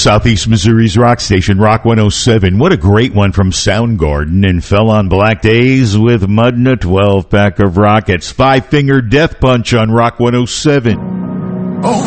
Southeast Missouri's rock station, Rock 107. What a great one from Soundgarden, and Fell on Black Days with Mud and a 12-pack of Rockets. Five Finger Death Punch on Rock 107.